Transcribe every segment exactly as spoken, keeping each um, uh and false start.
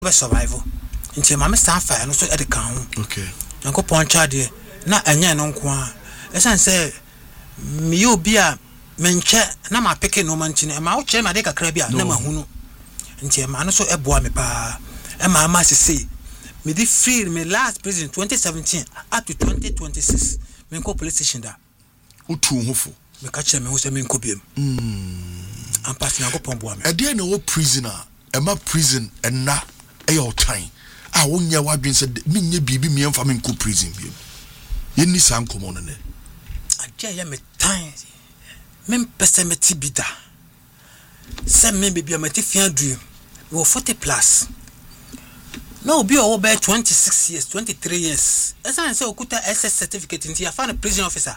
survival nti ma me stand fire no so e de kan ho okay nko poncha de na enye no nko a esan say me obi a menche na ma peke no man tine ma wo kire ma de kakra bi a na ma hunu nti ma no so e boa me pa e ma ma sese me di free me last prison twenty seventeen up to twenty twenty-six me nko police station da utu hofo me ka kire me ho se me nko biem mm am pass na go pon boa me e de na wo prisoner e ma prison and na e your time ah wonya wadwen se menye bibi me emfa me nko prison biem ye ni san komo no ne aje ya me time mem pese me tibida se me bibi me ti fian du wo forty plus no obi o be twenty-six years twenty-three years esa say okuta S S certificate nti ya fa na prison officer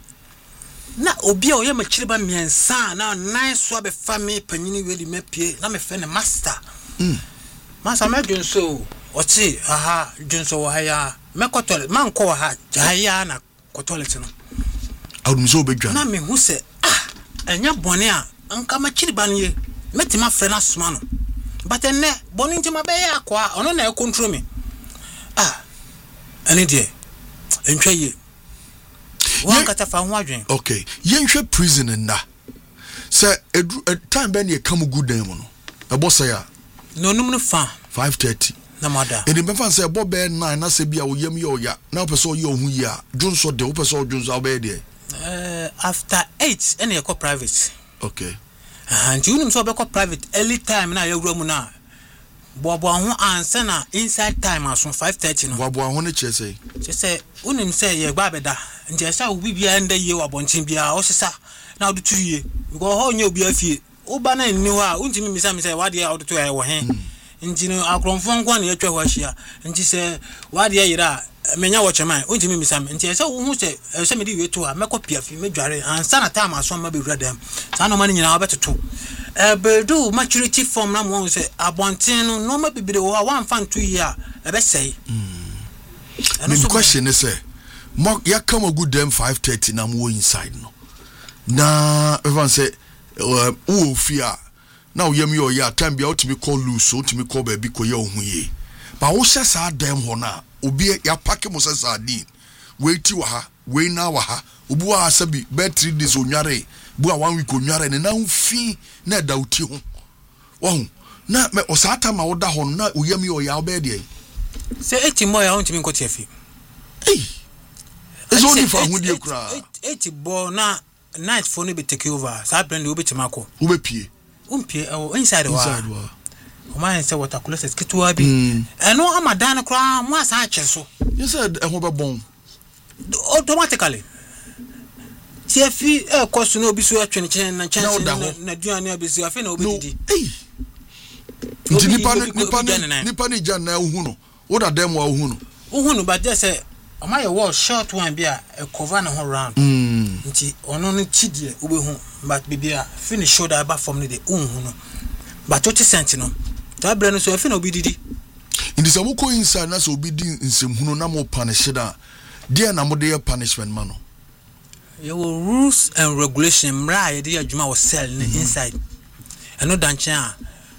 na obi o ye ma chiriba miensa na nine so be family panyini we di mepie na me fe ne master mm master me junso oti aha junso wa ya me kotole man ko ha jaya na kotole no awumso obedwa na me hu se ah enya bone a anka ma chiriba ne metima fe na soma no but enne bone nti ma be ya kwa ono na e control me ah ene die entwa ye one kata fa ho adwen okay yenhwe prison na say time ben ye come good day mo no e bo say a no num no fa five thirty na mada e dem fa say bo be nine na say bia wo yam ye oya na person ye ohu ye a junso de wo person junso obey de eh after eight ene ye ko private okay and you num so be ko private early time na ye wura mu na bobo ho ansa na inside time aso five thirty no bobo ho ne che say che say unim say ye gba beda nti esa obi bia nda ye wabontin bia o sesa na odu tuye because ho nya obi afie oba na nni ho a untimi misa misa wade a odu to ye wo he nti no akronfo nko na ye twa ho ahia nti se wade ye yira menya wo cheman untimi misa nti esa wo hu se esa me di weto a mekọ piafi medware ansa na time aso ma be wura dem sa no ma ni nyina obetoto e bedu maturity form na mo se abontin no no ma bibire wo a wan fan two year e be sei and the question is say mo ya come a good them five thirty na mo inside no na everyone say uh, wo fear na wo yam yo ya time bia otimi call loose so otimi call baby ko ye ohun ye ba wo hye sa dem ho na obi ya pack mo say sardine wait wa ha we na wa ha obu wa asabi be three days onware bu a one week onware ne na mfi na da uti ho wo na me osata ma wo da ho na wo yam yo ya obe de say eighty more ya ontimi nko tiafi eh it's only for who dey kra eighty bo na night for no be take over sa brand obi timako wo be pie umpie o inside wa inside wa o man say water cooler set kitwa bi eno amadan kra mo asa ache so you said e ho be bon automatically tiafi e cost no obi so atwe ne chen na chen na duane obi afi na obi didi eh nti nipa nipa nipa ni jan na hu no wo da dem wa hu no hu no but just say o ma ye wall short one bia e cover na ho round mm nti ono no chidie obi hu but bibia finish shoulder ba form no de hu no but thirty cent no that brand no so afi na obi didi ndi so mo ko inside na so obi di nsem hu no na mo punish da dia na mo de punishment man no you will rules and regulation mra ye de adwuma wo cell mm -hmm. inside eno danchan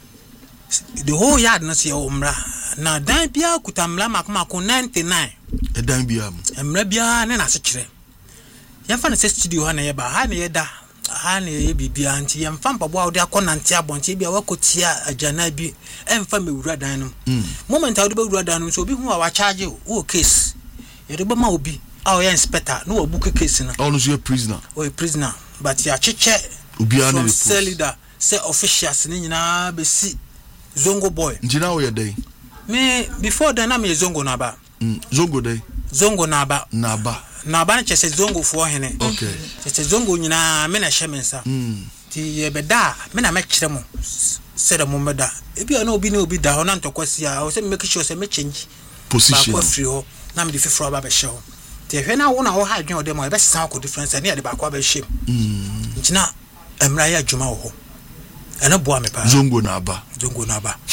the whole yard na se o mra na dan bia kutamla makmako ninety-nine e dan bia mra bia na na se kire yamfa na se studio ha na ye ba ha na ye da ha na ye bibia anti yamfa mpabo a wo de akonante abonche bia wakotia ajana bi emfa mewura dan no mm. moment a wo de bewura dan no so obi hu a wa charge o case ye de ba ma obi a o ye inspector no wo book case na all no prisoner o prisoner but ya cheche obi an the cell leader say officials ni nyina be si zongo boy njina wo ye dey me before then am ye zongo na ba mm zongo dey zongo na ba na ba na ba che se zongo fo hene okay che zongo nyina me na hye mensa mm ti ye beda me na me kire mo se da mo meda e bia na obi na obi da ho na ntokwasi a o se make sure se me change position ba ko free ho na me di fifro ba be hye ho ti hwe na wo na wo ha adwen o de mo e be san ko difference na ye de ba ko ba hye mm njina emra ya adwuma wo ho ena boa me pa zongo na ba zongo na ba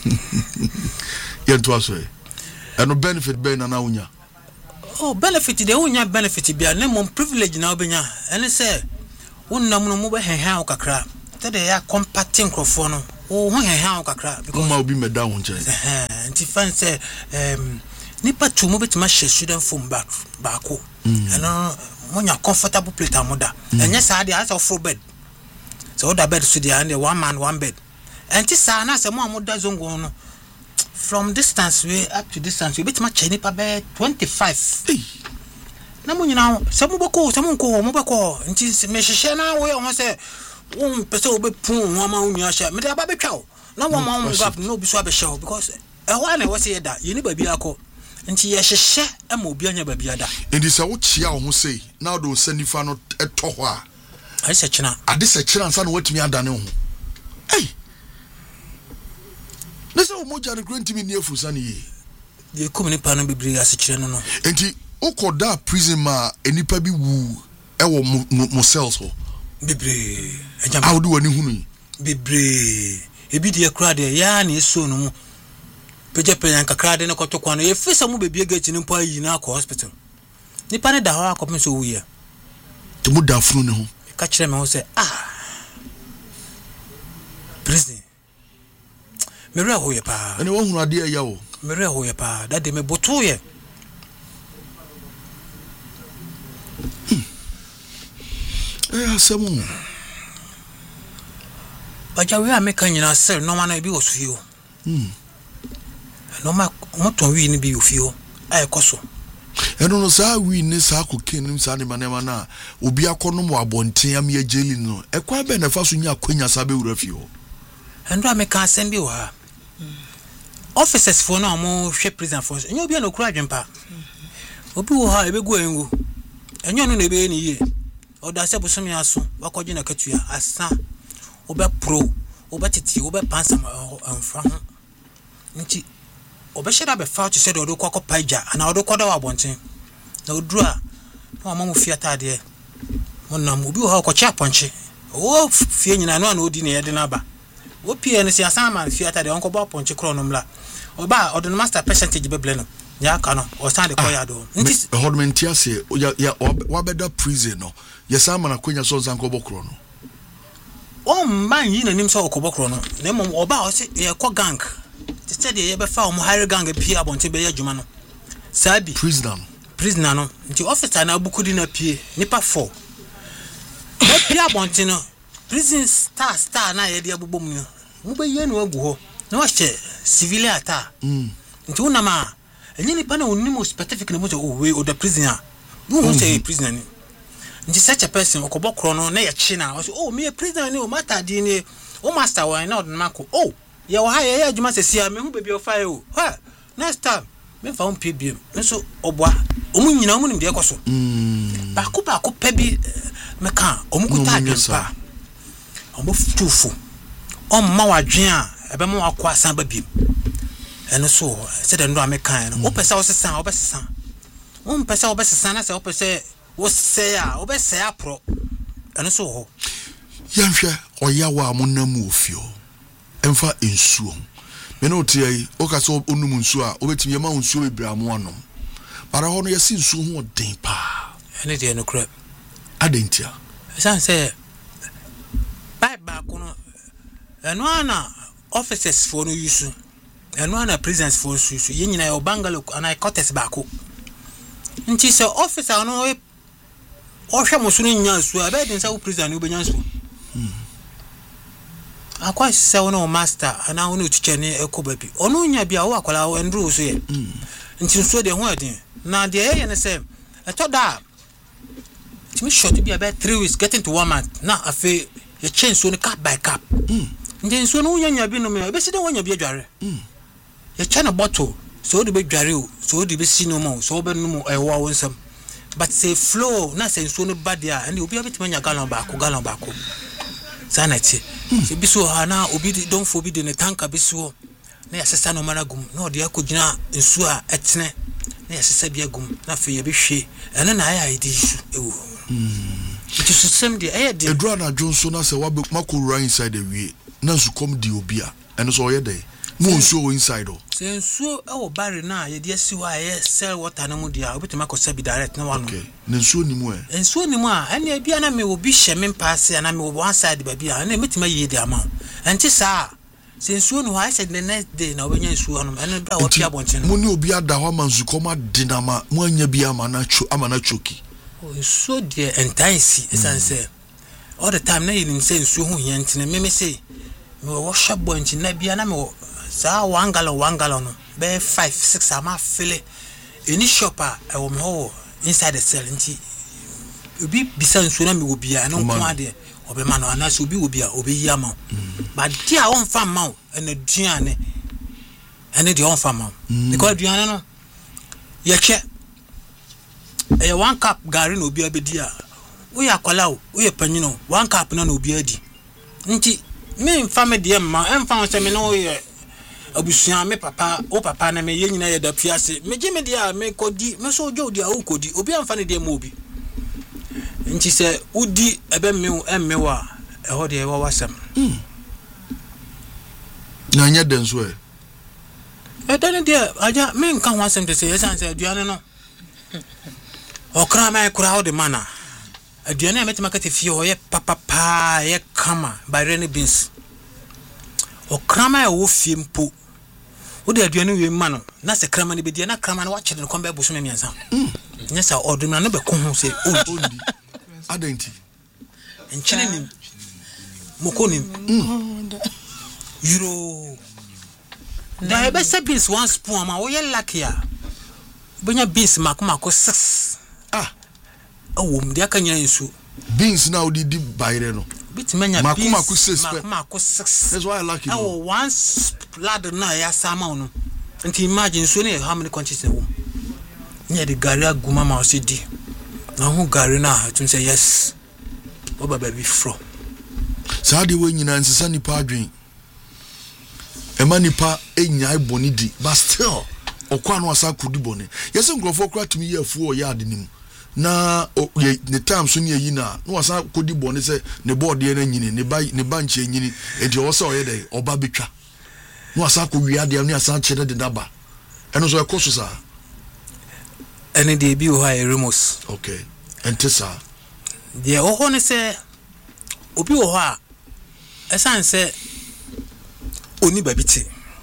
yento aso e eno benefit be na na unya oh benefit de unya benefit bia na mo privilege na obenya ene se wonnam no mo be henhan o kakra te de ya compacting crofo no oh ho he kakra because ma obi meda ho nche eh nti fan say um nipa tu mo betima hye student phone back baako eno mo nya comfortable plate amoda enye sa dey as of full bed so that bed so dey and one man one bed enti sa na se mo amoda zongo no from distance way up to distance we betima hye nipa be twenty-five na mo nyina se mo beko se mo nko mo beko nti me hye na we ho se um pese obe pun ho ma unu ahye me dey aba betwa na wo ma mo gap no bi so abehye because e ho na we se da yini ba bi akọ nti ye hye e ma obi anya ba bi ada ndi se wo chia wo ho sei na do sanifa no eto ho a ai se china ade se china nsa na watumi adane ho ei nese wo moja ne grantimi ni afusa ne yi ye komini pa no bibiri ase kire no no nti ukoda prison ma enipa bi wu e wo mo cells ho bibiri ejam how do wani hunu bibiri ebi de kra de ya na eso no mu peje penyan kakra de ne kotokwa no ye fisa mu bebie gate ni mpa yi na akọ hospital nipa ne da ho akọ so wuye to mu da funu ne ho ka kire me ho se ah prison mere ho ye pa ene wo hunu ade ya wo mere ho ye pa da de me boto ye eh asemu baja we ameka nyina sel no ma na bi osufio hmm no ma moto wi ni bi ofio ai koso eno no sa wi ni sa kokin ni sa ni manema na obi akono mo abonten am ye jeli no e kwa be na fa so nya akwanya sa be wura fio endo ameka asem bi wa officers for no mo hwe prison for enyo obi na okura adwempa obi wo ha ebegu engu enyo no na ebe ni ye oda se bosomi aso wakoje na katua asa obe pro obe titi obe pansa amfa ho nti obe sheda be fa to say do kwakọ paija ana odo koda wa bonten na odura na ma mu fiata de wonnam obi wo ha ko cha ponche o fie nyina no na odi na yede na ba wo pie ne sia sama fiata de onko ba ponche kro no mla oba odo master percentage be ble no ya ka no o stand ko ya do nti hodment ya se ya wa beda prison no ya sama na kwenya so zanko bokro no o man yi na nim so okobokro no na mom oba o se ye ko gang said ye be fa o mo hire gang pie abonte be adwuma no sabi prisoner prisoner no nti officer na abukudi na pie nipa four be pie abonte no prison star star na ye de abobom no mo be ye no agu ho na wa che civilian ata mm nti una ma enyi nipa na onimo specific na mo o we o the prisoner no mo say prisoner ni nti such a person okobokro no na ye chi na o say oh me a prisoner ni o mata di ni o master wa na o na ko oh ya wa ya ya juma sesia me hu bebi ofa o ha next time me fa on pbm nso obwa omu nyina omu nim de ekoso mm ba ko ba ko pe bi me kan omu kuta adwempa omu fufu o ma wadwen a ebe mo akwa san ba bim eno so se de ndo amekan no o pesa o sesan o besesan o mpesa o besesan na se o pesa o se ya o be se apro eno so ho yanhwe oya wa amonamu ofio emfa ensuo me no tie o ka so onum nsuo a obetimi ma nsuo ebramu anom para ho no yesi nsuo ho den pa ene de no crap adentia san say bye back no eno ana officers for no use eno ana prisons for use ye nyina e bangalo ana quarters baako nti se officer no o hwe mo so no nya nsuo abe den sa wo prison no be nya nsuo akwa se wono master ana wono teacher ne ekoba bi ono nya bia wo akwala wo ndru so ye nti nso de ho adin na de ye ne se etoda timi short bi about three weeks getting to one month na afi ye change so ne cap by cap nti nso no nya nya bi no me be si de wonya bi adware ye chana bottle so de be dware o so de be si no mo so be no mo e wo wonsam but say flow na se nso no badia and obi abetima nya gallon ba ko gallon ba ko sanati se biso hana obi don fobi de ne tanka biso na yasesa no managum na ode akogina nsu a etene na yasesa bi agum na fe ye behwe ene na aya ide isu ewo mm it is system de aya de edra na jonso na se wa makura inside the way na su kom di obi a ene so ye de mo nsu inside o se nsu e wo bare na ye de asi wa ye sell water na mu dia obitima ko sabi direct na wano okay na nsu ni mu e nsu ni mu a ene bia na me obi hye me pass na me one side ba bia na metima ye de ama enti sa since you know I said the next day na obenya nsuo no eno bra wo pia bonche no mo ni obi ada ho manzu koma dinama mo anya bi amana chu amana choki oh so dear entice esan say all the time na yin say nsuo ho hia ntine me me say me wo hwa bonche na bia na me wo sa one gallon one gallon no be five six ama fele any shopper I wo me ho inside the cell nti obi bisa nsuo na me wo bia no ko ade obe ma no anase obi wo bia obe yi ama but dia on fa ma ena duane ene dia on fa ma because duane no ye che e one cup gari na obi abedi a wo ya kwala wo ye panyino one cup na na obi adi nti me mfa me dia ma emfa se me no ye abusuan me papa o papa na me ye nyina ye da piase me je me dia me kodi me so ojo dia o kodi obi amfa ne dia ma obi nti se udi ebe me emmewa e ho de e wa wasam na nya den so e e dan dia aja me nkan ho asem te se yesan se aduane no okra mai kura ho de mana aduane ameti makati fie ho ye papa pa ye kama by Rene Beans okra mai wo fie mpo wo de aduane we ma no na se krama ne be dia na krama na wa chede no kon be boso me miansa nya sa odumna no be ko ho se ondi adenti enchine nim mokonim euro da ebe se beans one spoon ma wo ye lucky a benya beans makomako six ah awom dia kanya nsu beans na odi di bayre no bitimenya beans makomako six makomako six that's why I like it oh once lad na ya sama no nti imagine so ne how many quantities wo nya de gari aguma ma o se di na hu gari na tun say yes oba baby fro saade we nyina nsesa nipa adwen ema nipa enya iboni di but still okwa no asa kudi boni yesi nkrofo kra tumi ye afu o ya ade nim na ne time so ne yi na no asa kudi boni se ne board ye na nyini ne ba ne ba nche nyini enti o se o ye dey oba betwa no asa ko wi ade ne asa che de daba eno so ekoso sa ene de bi o ha eremos okay entesa de o ho ne se obi o ha esan se oni babiti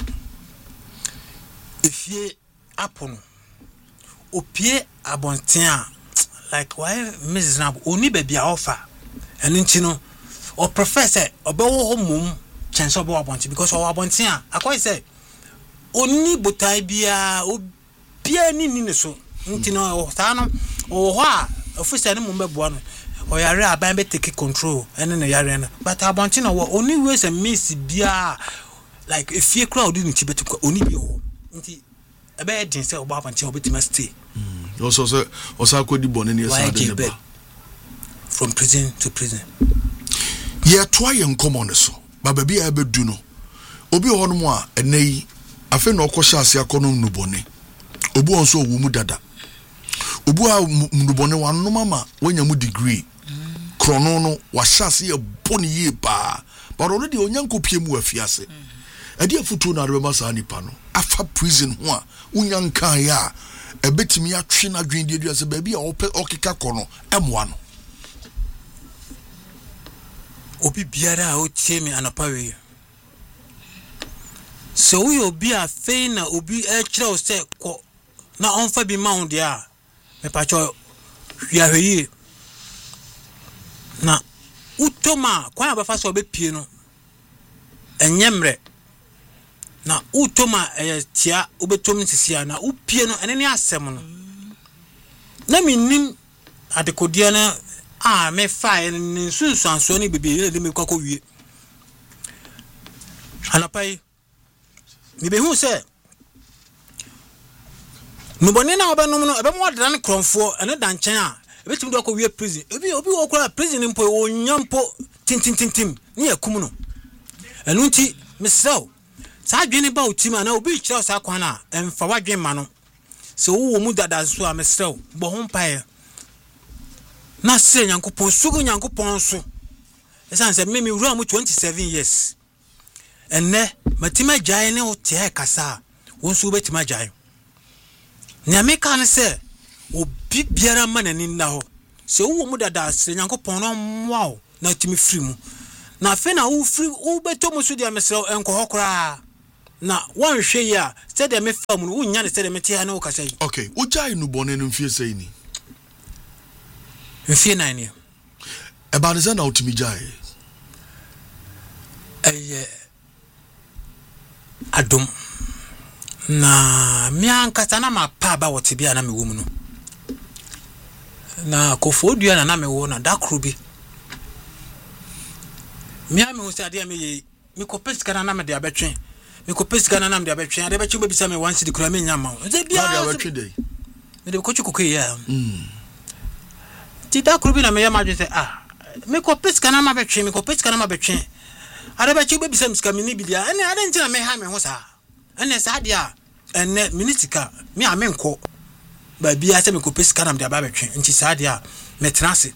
efie apono opie abontia like why Missus Nab oni baby offer eno nti no o professor obewo ho mum chance obo abontia because o abontia akwai say oni botai bia obia ni ni so nti no o ta no o ho a officer ni mum beboa no o yare aban be take control ene ne yare no but abontia no oni we say miss bia like if you crowd in Tibet oni bi o nti ebe din say oba abontia obetima stay mm also so also akodi bone ne yesa de ne from prison to prison ye toa ye nkomo ne so baba bi a bedu no obi ho no mu a enei afi na okosha ase akono nubone obi on so owu mu dada obi a nubone wanu mama wanya mu degree krono no wa shase ye bone ye ba but already onyanko pie mu afiase ade afutu na reba sa nipa no afa prison ho a unyanka ya ebetimi atwe na dwen die duase ba bi a okeka kono emwa no obi biara o tie me anapawe so we obi a fe na obi e kire o se ko na onfa bi ma on dia me pa cho hia hwe na utoma kwa ba fa so be pie no enyemre na utoma e tia obetom sisia na upie no ene ne asem no na minim adekodia na ah me fa ni sunsanso ni bebe le me kwakọ wie anapai ni be hu se no boni na oba no no ebe mo dan kronfo ene dan chen a ebe tim do akọ wie prison obi obi wo kra prison mpo o nyampo tintintintim ni yakum no enu nti mesel sa adwene ba otima na obi kira sa kwan na emfa wadwen ma no se wo mu dada so a mesel bo ho mpae na se nyankopon sugu nyankopon so esan se me me wura mu twenty-seven years enne matima jai ne o tie kasa won su betima jai nyame kan se obi biara manani na ho se wo mu dada se nyankopon no wow na timi free mu na fe na wo free wo beto mo so dia mesrew enko hokora na wan hwe ya said dem fam no wonya ne said dem tia na wo kasa yi okay wo jai no bone no mfie sei ni mfie nine ni e ba de na utimi jai eh adom na mi ankasa na ma pa ba wote bia na me wo mu no na kofodua na na me wo na dakro bi mi ame wo se ade me ye mi ko pesika na me de abetwen mi ko pesika na na me de abetwen ade be chi be bisa me wansi de kura me nyama ze bia de abetwen dey me de ko chi kokoye ya mm ti dakro bi na me ya ma dwe se ah mi ko pesika na ma betwen mi ko pesika na ma betwen ade be chi be bisa msika mi ni bi dia ene ade ntina me ha me ho sa ene sa dia ene ministika mi amenko ba bia se me ko pesika na me de abetwen nti sa dia me trance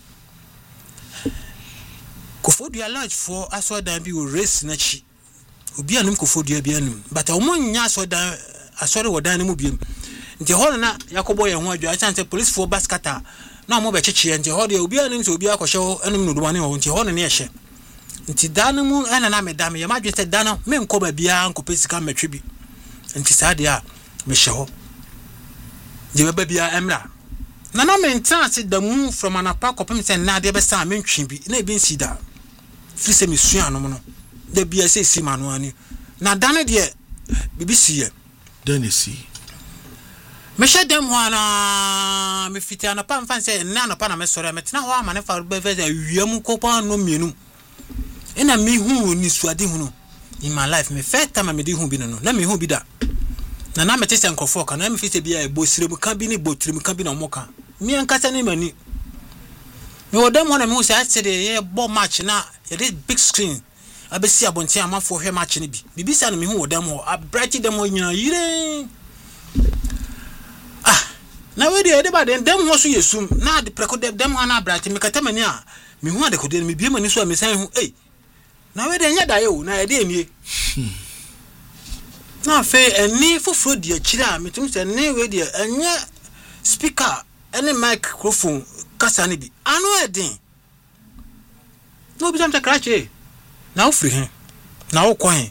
Kofodua large for asoda bi o race na chi obi anum kofodua bi anum but omo nya asoda asore wodan ne mu biem nti ho na yakobo ye ho adwa chance police for baskata na omo be chichi nti ho de obi anum so obi akɔhye anum no do ne ho nti ho ne ne ehye nti dan mu ana na me da me ma dwe se dan me nko ba bia nko pesika metwe bi nti sa de a me hye ho je ba bia emra na na me ntanse da mu from anapa kopem se na de be sa me ntwe bi na e bi nsida free se me sua no no da bia se si manu ani na dane de bibi siye dane si me shedem ho ana me fiti anapa mfa se na anapa na me sore me tena ho ama ne fa be veza wiam kopa no mienu ina me hu ni suade hu no in my life me first time me di hu bi no na me hu bi da na na me tese nkofo ka na me fiti bia e bosire mu kan bi ni botire mu kan bi na moka mi ankasa ni mani me wodam ho na me hu se atse ye bo match na ye big screen abesi abonte amafo hwe match ni bi bibisa no me hu wodam ho abrati dem ho nyina yire ah na we de de ba dem dem ho so yesum na de preko dem dem ho na abrati me kata mani a me hu ade ko de me bie mani so a me san hu eh na we de nya da ye o na ye de enie na fe eni foforo de akira me tum se ne we de enye speaker ene microphone kasa ni bi anu edin no bi tamta krache na o free hen na o kwan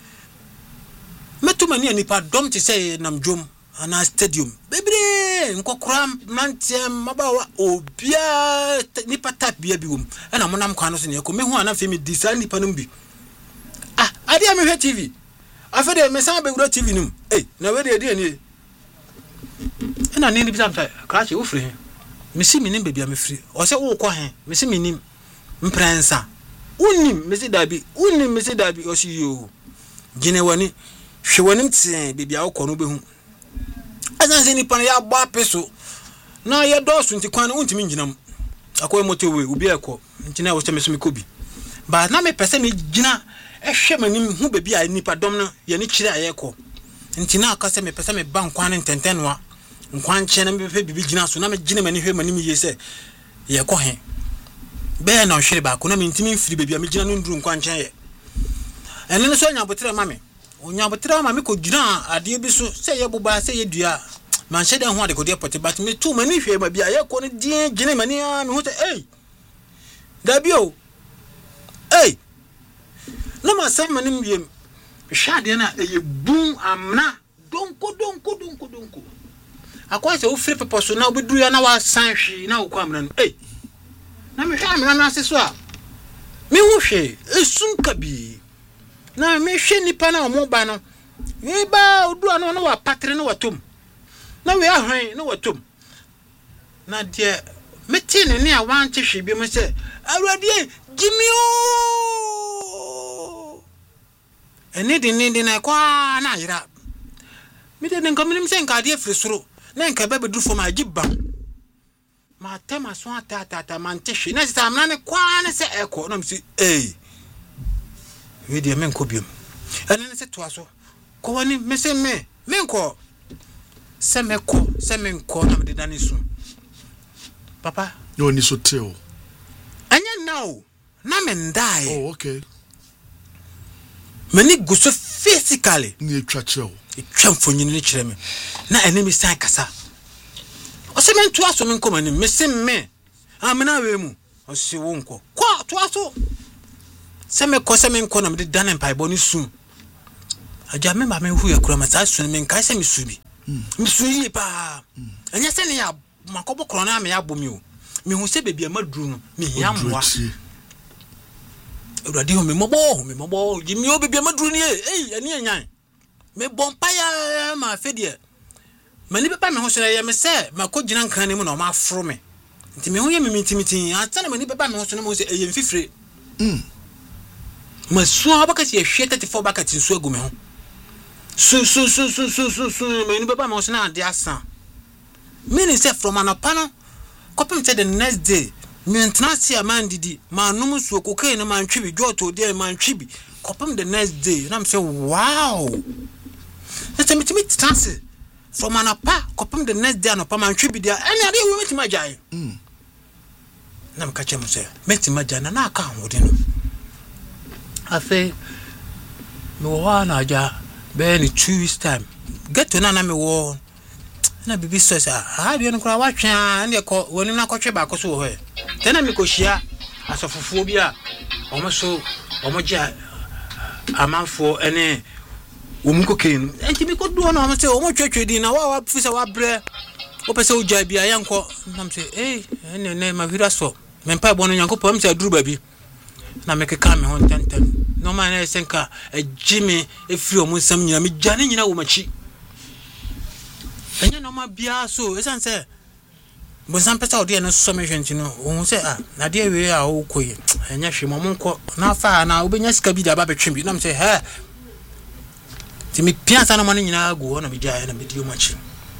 metu mani anipa dom ti say namjom ana stadium bebre nkokora mantem mabawa obia nipa tap bia bi wom ana monam kwan no so ne ko me hu ana fe me design nipa no bi ah ade am hwe T V afede me san be wura T V num eh na we de de ni ena ni ni bi tamta krache o free hen me si minim be bia me free o se wo ko hen me si minim mprensa unim me si dabi unim me si dabi o si yo gine wani hwe wani tse bibia wo ko no be hu azanze ni pan ya gba peso na ye dosu nti kwan untimi nginam akoy motowe ubi ekọ ntina wo se me so me kobi ba na me pese me gina ehwe manim hu bebia nipa dom no ye ni kire ayekọ ntina aka se me pese me ban kwan ntentenwa nkwan che na me pe bibi gina so na me gina mani hwe manim ye se ye kọ he be na hwere ba ko na me ntimi mfiri bebia me gina no nduru nkwan che ye ene no so nya botere mame onya botere mame ko gina ade bi so se ye boba se ye dua man shede ho ade ko de pote but me tu mani hwe ma bia ye ko no die gina mani a me ho te eh dabio eh na ma sam mani mbiem hwade na eye bum amna donko donko donko donko akwa se o free pepo so na obeduru ya na wa san hwe na okwa amna no eh na me hwe amna na aseso a me hu hwe esum kabi na me hwe nipa na omo ba no we ba odu ano na wa patre no watom na we ahwen no watom na de meti ne ne a wanche hwe bi mo se awrade gimi o ene de ne de na kwa na yira mi de nka minim se nka de frisoro na nka ba bedu fo ma giba ma tema so ata ata man tehwe na sita amna ne kwa na se eko na msi eh we de men ko biom ene ne se to aso ko wani me se me men ko se me ko se men ko na me de dani su papa no ni so tell anya now na me ndai oh okay mani guso physically ni etwa cheo etwa mfonyin ni kire me na ene mi sai kasa o se men to aso men ko mani me se me amena we mu o se wo nko kwa to aso se me ko se me nko na me dan empire boni sum aja me ba me hu ya kura ma sa sun me nkai se me su bi me su yi pa anya se ne ya makobo kro na me ya bo mi o me hu se bebia maduru no me ya mwa Uradi ho me mobo me mobo jimi o bebia maduru ni eh ani anyan me bompa ya ma fedie mani pepa me ho so ya me se makogina nkan ne mu na ma afro me nti me ho ye me mitimiti atana mani pepa me ho so no mo se eye mfifire mm masu abaka se hwe thirty-four bucket nsu agu me ho su su su su su su su mani pepa me ho so na ade asa meaning say from anopano kopim say the next day maintenance ya man didi manum su kokain na man twibi joto dey man twibi kopim the next day na me say wow let's me me chance from anapa kopim the next day anapa man twibi there any ade we meet majai mm na me ka che mo say meet majai na na aka hode no afi me wo na aja be ni two weeks time get to na na me wo na bibi so say ah bi no kura wa twa na ko woni na ko twe ba ko so ho e tena me ko hia asofofuo bi a omo so omo ja amanfo ene omuko ken enti me ko do na omo say omo twetwe din na wa wa fisa wa bre o pese o ja bia yanko na me say eh ene ne ma vira so me mpa bo no yanko po me say aduru ba bi na me keka me ho tantan no man na senka e jimi e firi omo nsam nyina me jane nyina wo machi enya no ma bia so esan say bo san pesa odi na so me hwenti no wo say ah na de we a wo koyi enya hwe mo monko na fa na obenya sika bi da ba betwe bi na me say he ti mi piansa na mo nyina agu na me dia na me di o machi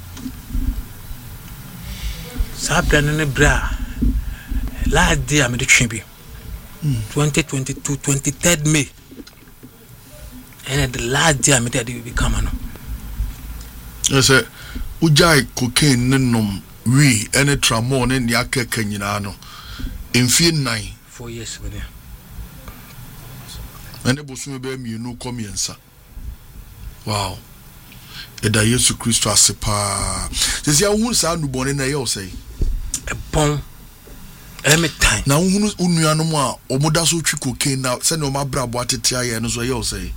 sa bra ne bra la dia me de twe bi twenty twenty-two twenty-third May and the last day me dey be come no yes sir ujai cocaine nenum we any tramon ne ya keka nyina no emfie nine four years with them ene bosu be mi no komiensa wow eda Yesu Kristo asepa sisi ya hu sa nu bone na ye o say e bon every time na hu unuanom a omoda so twi cocaine na se ne o mabrabo atete aye no so ye o say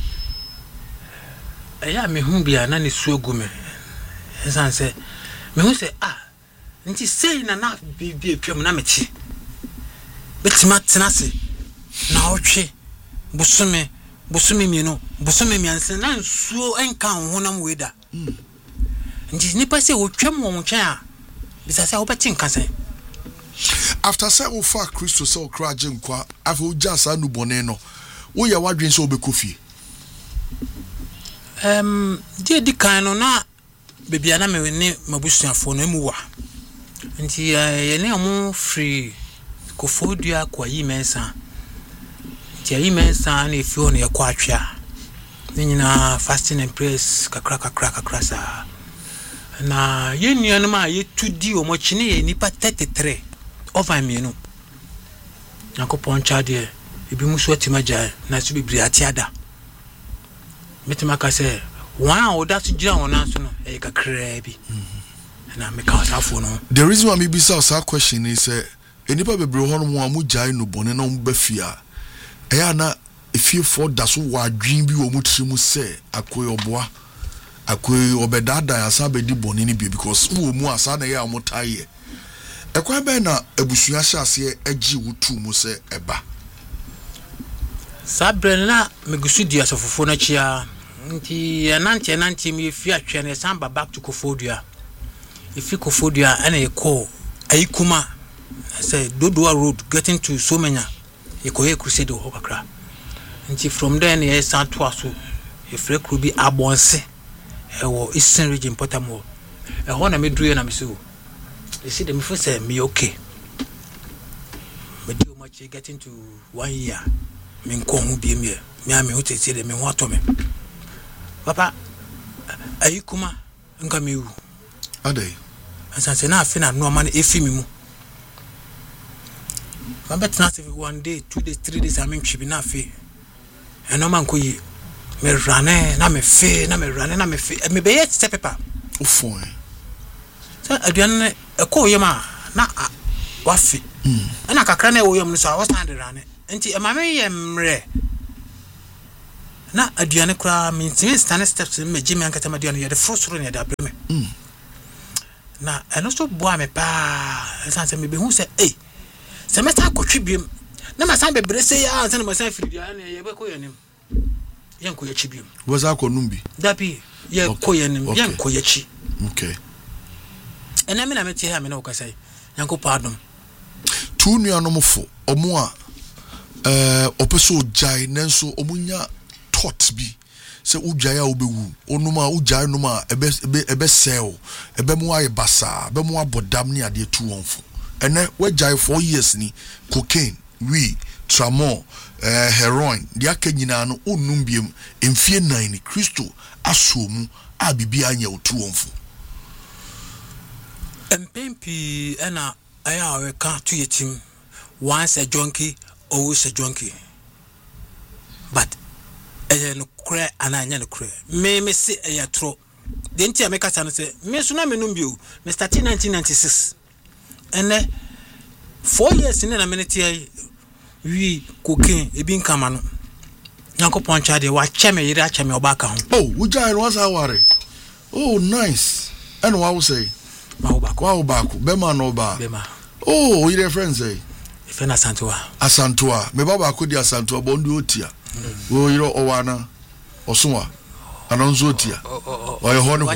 eya me hu bia na ne suogu me esan se me hu se ah nti sei na na bibia atwam na mechi betima tenase na otwe busume busume mi no busume mi anse na nsuo enka honam weda nti nipa se otwam wo nchen a bisa se obeti nka sen after say o fa Kristo se o kraje nkwa afa o jasa nu bone no wo ye wadwen se obekofie um die di kan no na bebia na me ne mabusuafo no emu wa nti ye ne omo free Kofodua kwa yi mensa nti yi mensa na efi ono ye kwa atwa nyina fasting and prayers kakra kakra kakra sa na ye nuanu ma ye tudi omo chine ye nipa thirty-three over me no yakopon chade ebi muso atimaja na so bibiri atiada metima ka se wa o da so gira wona so no e kakra bi na me ka safo no. The reason why me be say that question is say enipa bebere ho no mo amujai no bone no mbafia eya na efie for da so wadwin bi wo mutirimu se akoy oboa akoy obedada asa bedi bone ni bi because wo mu asa na ya amotaye ekwa be na abusua hyase agi wutu mu se eba sabrena megusu dia sofofo na chia nti enante enante mi fi atwe na samba back to Kofodua ifi Kofodua ana eko ayikuma say Dodua road getting to Somenya eko crusade ho kakra nti from there na san to aso e free crew bi abonse e wo Eastern region Potamo e ho na medru na meso e see dem for say me okay me do much getting to one year me nko hu bi me me am ho tete de me ho ato me papa ayikuma nka me wu adai asanse na afina no man efi mi mu ma betna se one day two days three days am ntwi na afi eno man ko yi me rane na me fe na me rane na me fe me be yet step paper o fon so aduan e ko yema na wafi mm ana kakra na wo yem no so I was stand rane enti e ma me ye mre na aduane kura me ntimi stand steps me gye me ankata ma aduane ye de frosoro ne da breme mm na eno so boa me pa sanse me be hu se eh se me ta kotwe biem na ma san bebre se ya san ma san firi ya na ye be ko yanim yen ko yachi biem was akonum bi da bi ye ko yanim yen ko yachi okay ena me na me tie ha me na o kasai yanko pardon tu nuanom fo omo a eh opeso jai nenso omunya thoughts bi se ujaya obewu onuma ujaya numa ebe ebe sell ebe mu aye basa ebe mu abodam ni ade tu wonfo ene we jai four years ni cocaine we tramol eh heroin dia kanyina no onum biem emfie nine ni Kristo asomu a bibia anya otu wonfo empempi ena aya we ka to yetim once a junkie always a junkie but eh no kre ananya no kre me me se eh tro de ntia me kasa no se me so na me no bio me start in nineteen ninety-six ene four years in na minute ai wi cocaine e bi nkama no yanko poncha de wa cheme yire a cheme obaka ho oh ujai no was aware oh nice and what will say ma obako wa obako be ma no ba be ma oh you friends say if na santoa asantoa me baba ko di asantoa bondo otia wo yiro owana osonwa anonzo otia o ye ho ne ho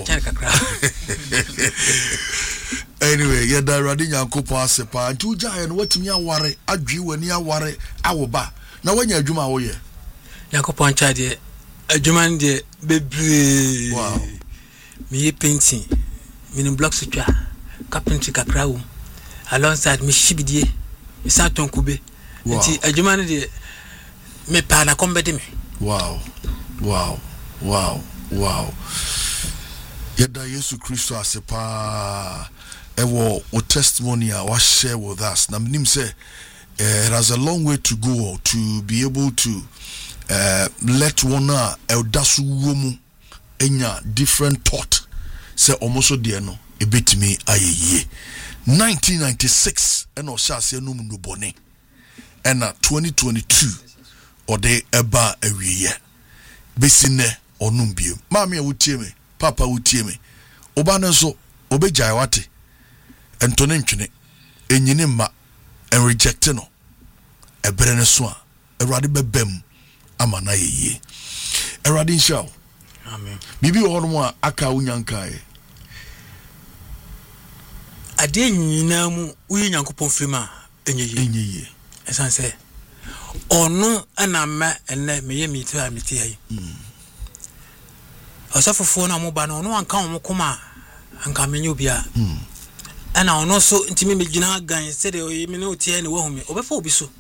anyway yeah da radi nyankopo asepa nti uja no watimi aware adwi wani aware awoba na wanya adwuma wo ye nyankopo ncha de adwuma de bebre wow me painting me blocks twa carpentry kakra wo alongside me shibidie me saton kube nti adwuma de me pa na kombede me wow wow wow wow yeda Yesu Kristo asepa ewo o testimony a was share with us na mnim say uh, it has a long way to go to be able to uh, let one a eldasu womu enya different thought say almost de no ebetimi ayeye nineteen ninety-six eno sha se no mu bone ena twenty twenty-two ode eba awiye besine onum biem maami a wotie me papa wotie me oba ne so obejai wate entone ntwene enyine ma en reject no ebere ne so a Erade bebem ama na yeye Erade insha amen bibi wo no a aka unyankae ade nyina mu uyi nyankopon frima enyeye enyeye esanse onu ana ma enne meye mitira mitiai mm osafofo na mo ba no onu anka wo koma anka menye obia mm ana ono so ntimi megina gan se de oyi me no tie ne wo me obefa obi so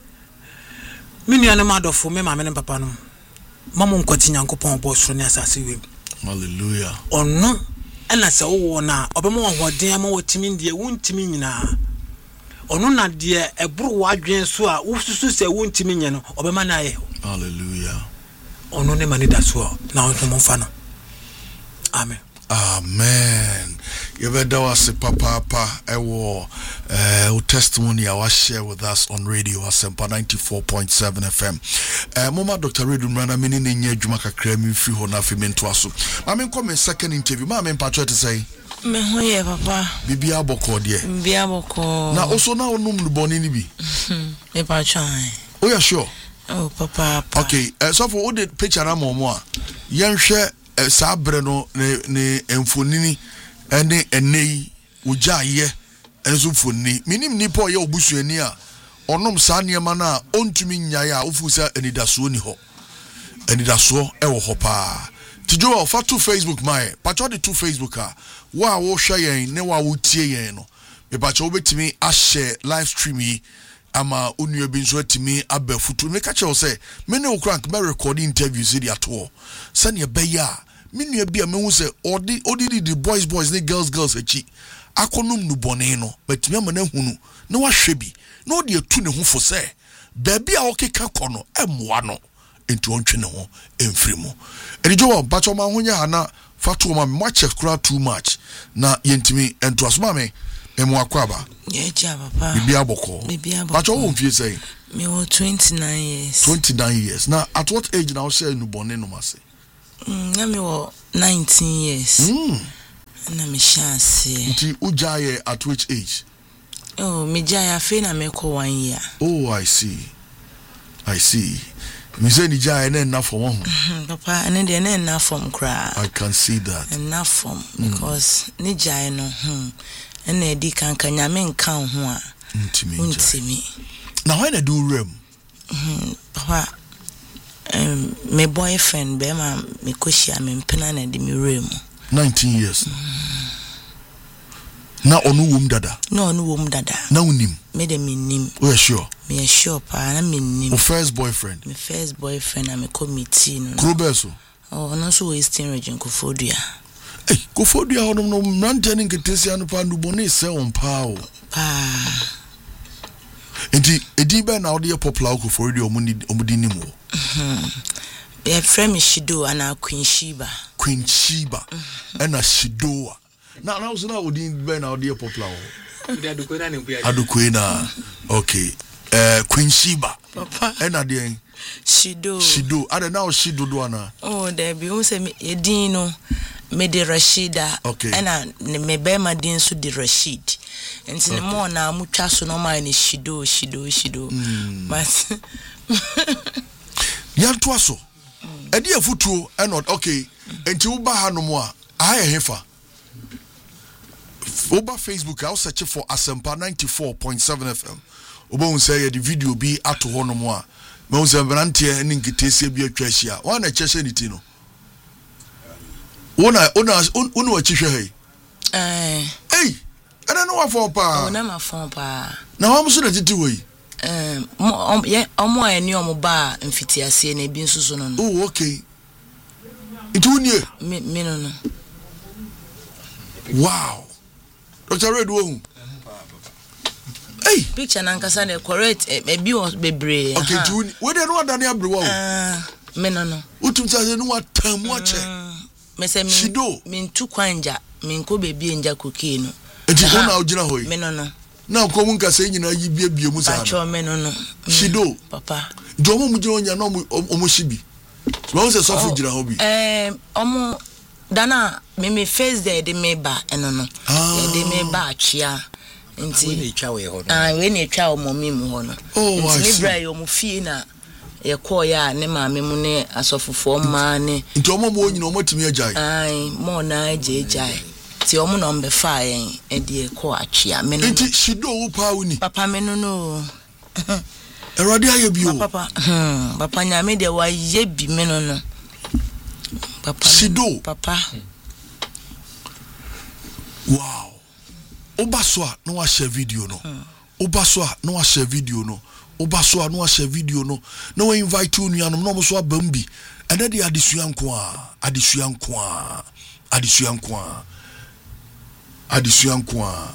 minu ane madofo me ma me ne papa no mamo nkwati nyankopon bo soro ne asase we hallelujah ono ana se wo na obemo hoden ama wotimi ndie wontimi nyina ono na de eburu wadwen so a wosusu se wontimi nye no obema na ye hallelujah ono ne mani da so na onto mo fa no amen amen yebeda wase papa papa ewo eh testimony I was share with us on radio Asempa ninety-four point seven F M eh mama Doctor Redu Mrana mini ne nya adwuma kakra mi fi ho na fi mento aso ma me come second interview ma me mpacho te say me ho ye papa bibia boko de bibia boko na oso na onum no boni ni bi me pacho oh yeah sure oh papa, papa. Okay uh, so for the picture na momo a yenhwe uh, sabre no ne ne emfonini ene enei ujaye enso fonni minim nipo ye obusuani a onom sa niema na ontumi nyaye a ofusa enidaso ni ho enidaso e wo ho pa tijo fa to Facebook my pacho de to Facebook a wa wo hwe yen ne wa wo tie yen no me pacho obetimi a share live stream yi ama onua bi nso atimi abafutu me ka che wo se me ne okrank me record interviews idi ato se ne be ya me nua bi a me hu se odi odi di boys boys ne girls girls achi akonum nu bone no batimi ama na hunu ne wa hwe bi na odi atu ne hu fo se ba bi a okeka kono emmoa no enti ontwe ne ho emfiri mu eni jo bacho ma honya hana fatu ma me check kura too much na yentimi ento asoma me emu akwaba Yeah, ja, papa. bibi aboko Bibi aboko. but you won't feel say Me was twenty-nine years. twenty-nine years now at what age now say you born no mase Mm, na me was nineteen years. mm Na me chance. nti ujaye at which age? Oh, me jaya fe na me ko one year. Oh, I see. I see. Me say ni jaya na enough for one. Papa, and then na enough from cry. I can see that. Enough from because ni jaya no hmm. And e di kan kan nyame nka ho a. Ntimi. Ntimi. Now when I do rem. Hmm. Papa, um, my boyfriend be ma me koshia me mpena na di me rem. nineteen years. Mm. Na onu wom dada. No, onu wom dada. Na unim. Me de me nim. Oh, sure. Me sure pa na me nim. O first boyfriend. My first boyfriend na me committee no. Krobeso. Oh, no so Western region Kofodua. Eh, Kofodua honom no mrante ne nketesi anu pa ndu bone se on pa o. Pa. Enti edi be na odi popular Kofodua omudi omudi nim o. Mhm. Be friend me Shido and Queen Sheba. Queen Sheba. And a Shidoa. Now now so now odi be na odi popular o. Adukwena. Okay. Uh, Queen Sheba. Papa. And a de Shido. Shido. Ada now Shido do ana. Oh, there be who say me Edino me de Rashida. Okay. And a me be ma din so de Rashid. And sin mo na mutwa so no man is Shido, Shido, Shido. Mm. But Yanto aso. Edi afutuo enod okay. Enti wo ba hanom a aha hefa. Over Facebook I'll search for Asempa ninety-four point seven F M. Oba un say the video be ato honom a. Me un say brantie ni nkitese bi atwa hia. Wa na chese ni ti no. Wona ona ona wa chihwe hey. eh Hey, ana no wa fon pa. ona ma fon pa. Na wa muso na titi we. Eh mo ye omo ani omo ba mfiti ase na bi nsusu no no. Oh, okay. Itu unie. Me me no no. Wow. Doctor Red wo. Hey, Picture na nkasa na correct e bi was bebre. okay, tu we dey no adane abrewa o. Ah, me no no. Utum tase no watamu ache. Me se me Shido. me ntu kwanja, me nko bebi enja kokie no. Enti ko na ogina hoyi. Me no no. Na ko mun kase nyina yi bie bie mu sa. Pacho me no no. Shido. Papa. Do mo mu jina onya na omo shibi. So we say sofu jina ho bi. Eh, omo dana me me face there de me ba eno no. Ah. De me ba achia. Nti we twa we ho no. Ah, we na twa o momi mu ho no. Oh, I Nti see. ni bra yo mu fie na ye ko ya ne maame mu ne asofofo ma ne. Nti omo mo nyina omo timi ajai. Ai, mo na ajejai. Ti omo no mbe fa yen e de ko achia me no. Nti Shido wo pa woni. Papa me no no. Erode aye bi o. Papa, hmm, papa nyame de wa ye bi me no no. Papa. Shido. Papa. Wow. Oba so a no wa share video no. Oba so a no wa share video no. Oba so a no wa share video no. No we invite you nuanom no mo so abambi. Ene de adesua nko a, adesua nko a, adesua nko a. Adesua nko a.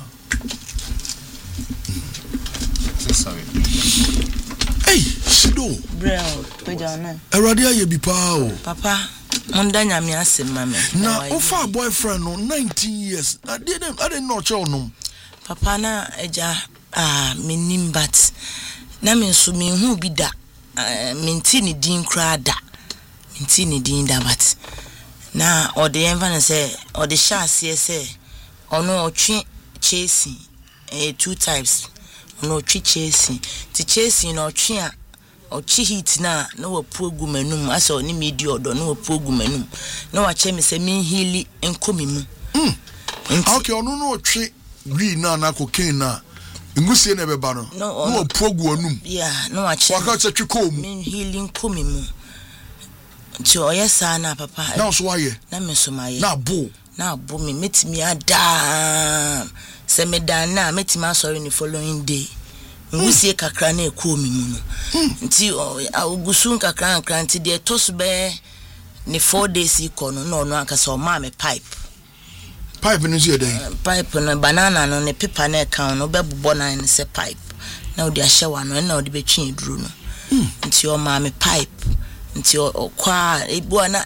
Sorry. Hey, Shido. Bro, peja na. Erade aye bi pa o. Papa, munda nyame asem mame. Na ofa boyfriend no nineteen years. I didn't I didn't know cho no. Papa na eja ah menim but na me nso me hu bi da. Me nti ni din kra da. Me nti ni din da but na ode enva na say ode sha ase say ono otwe chasing eh two types. Ono otwe chasing. Ti chasing no otwe a ochi hit na na wapu egu manum asa oni medi odo na wapu egu manum na wache me se me hili enkomi mu mm okay ono no otwe green na na cocaine na ngusie na beba no na wapu egu anum yeah na wache waka che tweko mu me hili enkomi mu ti oyesa na papa na so waye na me so maye na bo na bo me metimi ada se me dan na metimi asori ni following day ngusie kakra na ekomi mu no nti ogusun kakra kakra nti de tosu be ni four days ikono no no akasa o ma me pipe pipe no sie den pipe no banana no ne paper na account no be bobo na ne se pipe na odi ahye wa no na odi betwi eduru no nti o ma me pipe nti o kwa ebu na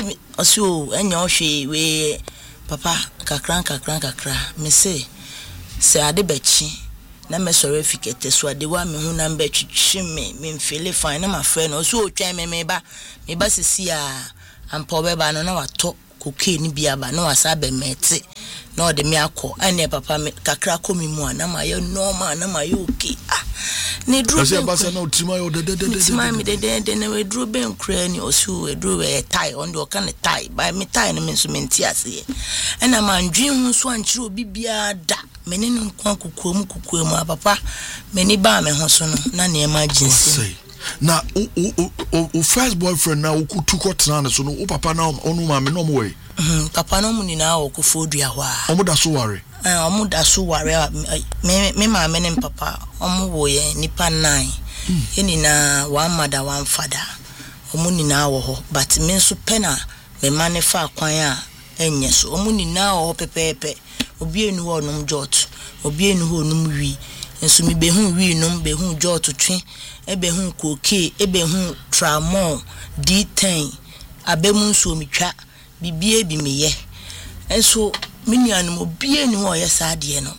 osi o enya o hwe we papa kakra kakra kakra me se se ade bechi na me sore fikete so ade wa me hu na mbe twitwi me me feel fine na my friend o so otwan me me ba me ba sisi a ampo be ba no na wato koke ni bia ba na wasa be mete na ode me akọ ane papa me kakra komi mu na ma ye normal na ma ye okay ah ne dru be ba se na otima yo de de de de otima me de de de na we dru be nkra ni osu we dru we tie on do kan tie by me tie no me so me nti ase ena ma ndwen hu so ankyere obi bia da meni no nkwa kukuo mu kukuo mu papa meni ba me ho so no na na emergency na o o o first boyfriend na okutu kwotena ne so no o papa na onu ma me no mo we mhm papa no mu ni na o kofodua hwa omo da so ware eh omo da so ware me me ma me ne papa omo wo ye nipa nine yeni na one mother one father omo ni na wo ho but me nso pena me ma ne fa kwan a enye so omo ni na wo pepepe obi enu ho num jot obi enu ho num wi nso mi be hu wi num be hu jot twen ebe hu koke ebe hu tramol D ten abemu nso mi twa bibie bi meye enso minianum obi enu ho ye saade no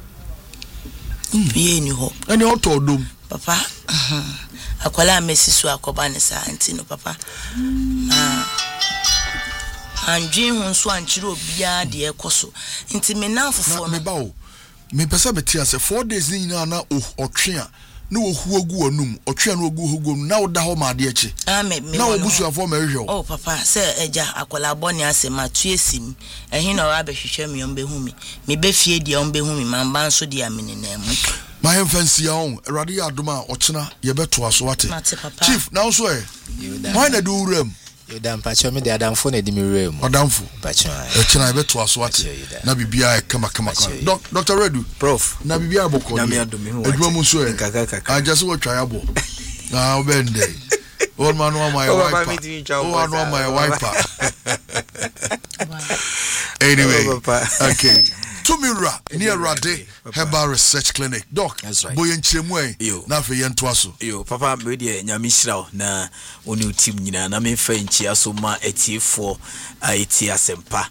bi enu ho ani otodom papa akwala mesi so akoba ne sa anti no papa ah anjin hu so ankyere obia de ekoso nti me nanfofo me ba o me pesa beti ase four days ni na na otwe a na ohu ogu onum otwe na ogu ogu na oda ho ma de echi ah me me na obusu afo ma hwe oh papa se eja akwala boni ase ma tuesim ehin na ora behwehwe me ombe hu mi me be fie de ombe hu mi mamba nso de amene na mu my fancy on erade ya adoma ochena ye beto aso wate chief now so eh why na do uram you dan pacho me de adamfo na di me uram adamfo pacho ochena ye beto aso wate na bibia e kama kama doctor Redu prof na bibia boko na me adomi hu aduma mu so eh kaka kaka I just what try abo na obende old man wa my wiper oh no my wiper anyway okay Tumira near Rade Herbal Research Clinic. Doc, that's right. Boy and Chimway. Na fe yentoaso. Yo, papa me de nyamishira na oni team nyina na me fa nchia so ma eighty-four eighty asempa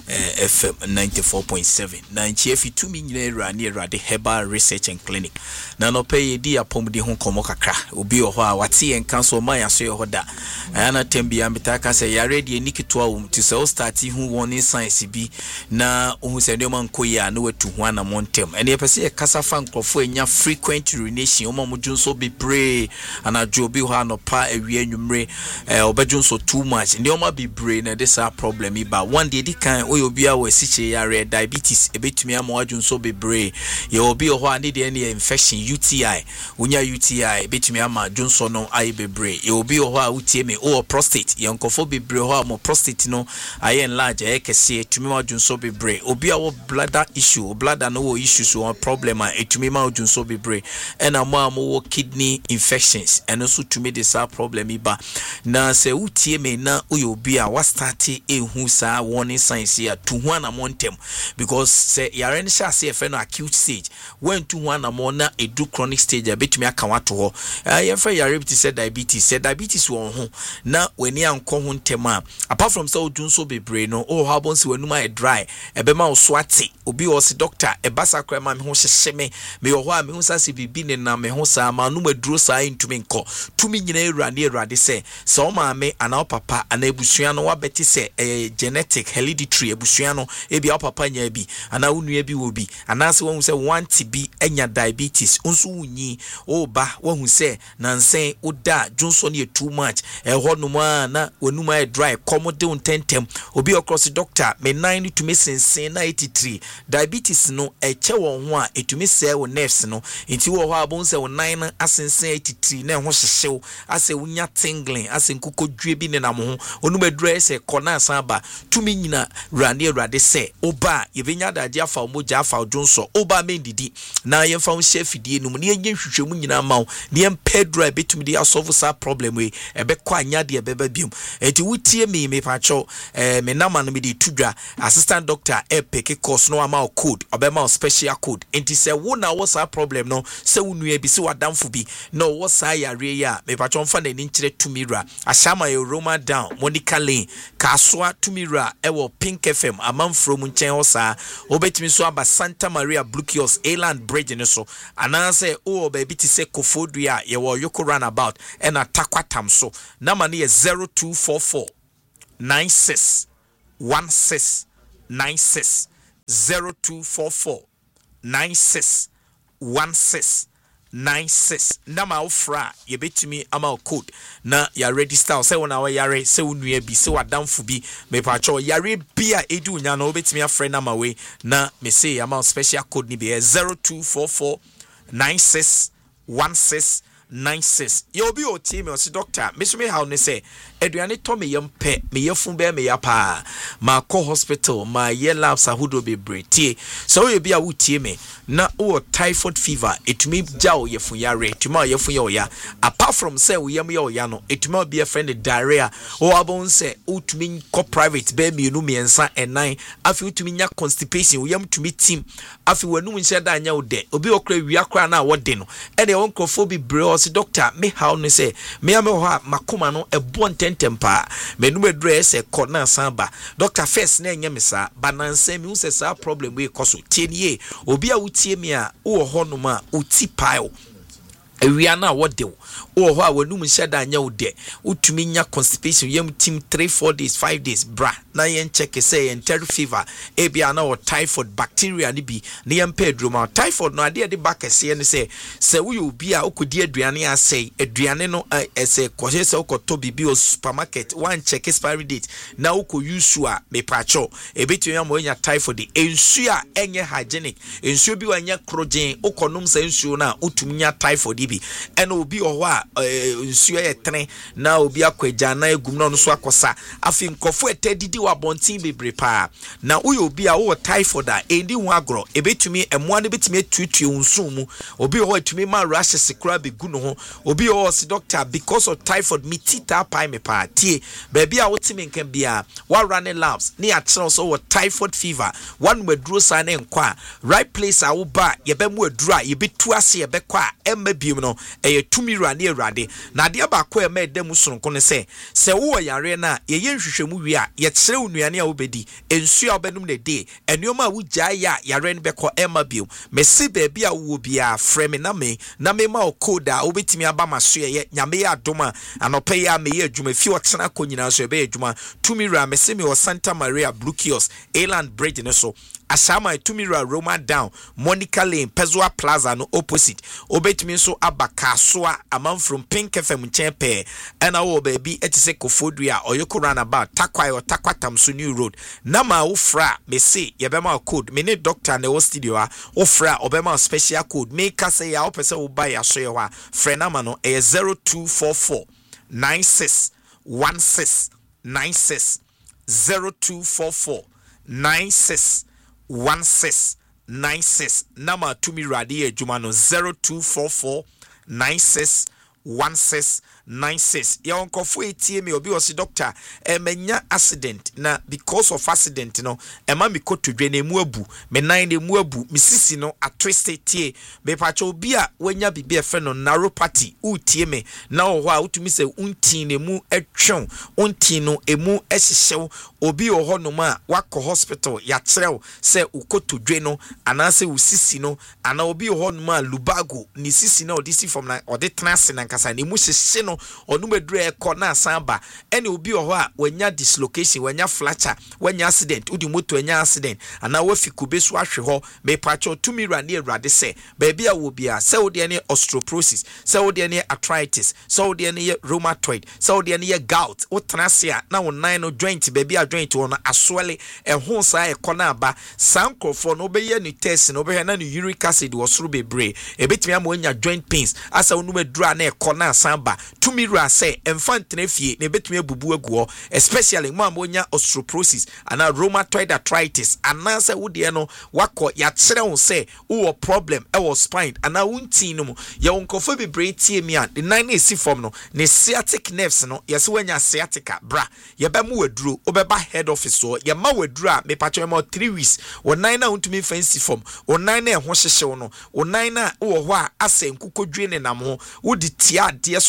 F M ninety-four point seven. Na nchia fi tumi nyina ra near Rade Herbal Research and Clinic. Na no pay di apomde ho komo kakra. Obi o ho a wate en kanso man yaso ye ho da. Ana tembia metaka se ya ready nikitoa um ti se o start hu warning signs bi na ohun se de man koya na watu ho ana montem. Ene pese ye kasa fa nkrofo enya frequent urination o ma mo junso be pray ana jobi ho anopa awie anwumre eh obejunso too much. Ndi o ma be pray na this a problem ba one day di kan o obi a we siche ya re diabetes ebetumi ama wajunso be pray ye obi ho ani de any infection U T I unya U T I ebetumi ama junso no ai be pray ye obi ho a utie me o prostate ye nkofo be pray ho a mo prostate no aye enlarge e kese etumi ma wajunso be pray obi a wo bladder issue o bladder no wo issues so problem a etumi ma wajunso be pray ena mo am wo kidney infections eno so tumi de sa problem iba na se utie me na oyo obi a wa start ehu sa warning signs here to one among them because say yare ni sha say fe no acute stage when to one among na edu chronic stage a betumi aka wato ho eh fe yare bi say diabetes say diabetes won ho na weni anko ho ntem a apart from say odun so bebre no o ha bon se wanuma e dry e be ma so ate obi o se doctor e basa kra ma me ho hyehye me me ho a me ho sa se bibi ne na me ho sa ma no maduro sa intumi nko tumi nyina ewura ne ewurade se se o ma me ana o papa ana ebusua no wa beti se eh, genetic hereditary ebusua no ebi o papa nya bi ana unua bi wo bi ana se won se want bi enya diabetes unso unyi o ba won se nansen oda junso ne too much e ho no ma na wanuma e dry commode untentem obi across doctor me nine to me sensen na eighty-three diabetes no e che won ho a etumi se wo nerves no enti wo ho abon se wo nine asensen eighty-three na ho hyehyew ase unya tingling ase nkukodwe bi ne na mo ho onuma dry se kona asaba tumi nyina rane rade se oba yebenya dade afa omoja afa odunso oba mendidi na yemfa wo chef die num ne yenye hwehwemu nyina mawo ne yem pedro betumi de asolve sa problem we ebe kwa anya de ebe biom enti wutie me me pacho eh me na man me de tudwa assistant doctor e peke course no ama code obema special code enti se wo na wo sa problem no se wunua bi se wadamfo bi no wo sa yare ya me pacho mfa na ni nkire tumira ashama ye Roma down Monica Lane kasoa tumira e wo pink F M amanfro mu nchen ho saa obetimi so aba Santa Maria Blue Kiosk Eland Bridge ne so ananse o baby ti se Kofodua ye wo Yoko Runabout and Atakwatam so number ne zero two four four nine six one six nine six zero two four four nine six one six nine six nama ofra ye betumi ama code na ya register say wona wa yare say unua bi say wadamfo bi me pacho yare bia edu nya na obetumi afre nama we na me say ama special code ni be zero two four four nine six one six nine six ye obi o team o si doctor me so me how ne say aduane to me yem pe me yefun be me ya pa ma ko hospital ma ye labs ahudo be bretie so ye bia wutie me na o typhoid fever etumi jaw yefun yare etuma yefun ye oya apart from say we yem ye oya no etuma be a friend diarrhea o abon say utumi ko private be me nu me ensa enan afi utumi nya constipation we yem tumi team afi wanu nche da anya ode obi okra wi akra na wode no e de won crofobia bre si doctor me how ne say me am ho makoma no ebo ntentempa me no medre say corner samba doctor first na enye me sa bananse me use sa problem we koso tie nie obi a wutie me a wo ho no ma uti pile ewia na wode wo ho a wanum nhyada anya wode utumi nya constipation yam team three four days five days bra na yen check say enteric fever e bia na o typhoid bacteria ni bi na yen pedro ma typhoid no ade de back ese ne say se wo yo bi a okodi aduane asay aduane no ese kohye se okoto bibi o supermarket one check expiry date na uko use a me pacho e betu am nya typhoid ensu a enye hygienic ensu bi wanya krogen ukonum se ensu na utumi nya typhoid bi ena obi o a nsuo ye tren na obi akwaja na egum na no so akosa afi nkofo etedidi wa bontin bebre pa na uyo obi a wo typhoid a endi hu agro ebetumi emoa ne betumi tutu unsu mu obi ho etumi ma rashes kra begu no ho obi ho si doctor because of typhoid mi tita pai me pa tie baby a wotimi nkan bia wa run labs ne a kire so wo typhoid fever one maduro sa na nkwa right place a wo ba ye be mu aduro a ye betu ase ye be kwa emma bium no eye tumi rane erade na de ba kwa ema edam sonko ne se se wo yare na ye ye nhwehwemu wi a ye kire unuane a wo bedi ensu a obenum ne de enuoma a wo gya ya yare ne be ko emma bium mesi baby a wo bia frame na me na me ma okoda obetimi aba maso ye nyame ya adoma anope ya me ye adwuma fi otena konyina so be adwuma tumi ra mesi me o Santa Maria Blue Kiosk Eland Bridge ne so asama tumira Roma down Monica Lane Pezua Plaza no opposite obetimi so abakasoa amam from Pink F M chempe and our baby etise Kofodua Oyoko Runabout Takwai or Takwatam so New Road nama ufra me say yebema code me ne doctor na wo studio a ufra obema special code make us say ya opese wo buy aso ye wa frenama no e zero two four four nine six one six nine six zero two four four nine six one six nine six nama tumi radi ejuma no zero two four four nine six one six nine six ya onkofo etie me obi osi doctor emenya accident na because of accident no ema mi ko todwe na emu abu me nine na emu abu mi sisi no atwiste tie me pacho obi a wanya bibi efe no neuropathy utie me na oho a utumi se untin na emu etwon untin no emu ehyehew obi oho no ma wako hospital ya kirew se ukotodwe no anase usisi no ana obi oho no ma lubago ni sisi na odisi from na odetnase na nkasa na emu hyehye no onumedre corner samba ene obi oho a wanya dislocation wanya fracture wanya accident udi moto wanya accident ana wafi kubesu ahwe ho me pacho tumi rane erade se baby a wo bia se wo de ne osteoporosis se wo de ne arthritis se wo de ne rheumatoid se wo de ne gout wo trasia na wo nine no joint baby a joint wo no aswele ehon sa e corner aba sankrofo no be ye ni test no be na ni uric acid wo soro bebre ebetimi am wanya joint pains asa onumedra na e corner samba tumi ra say enfantene fie na betumi abubu aguo especially mo amonya osteoporosis ana rheumatoid arthritis ana say wo de no wako ya kire wo say wo problem e wo spine ana wuntin no ye wonkofo bebre tie mi a the nine esi form no ne sciatic nerves no ye se wanya sciatica bra ye ba mu waduro obeba head office so ye ma waduro a me pacho mo three weeks wo nine na untumi fancy form wo nine na e ho hyehyew no wo nine na wo ho a asa nkukodwe ne nam ho wo di tia de so kra wo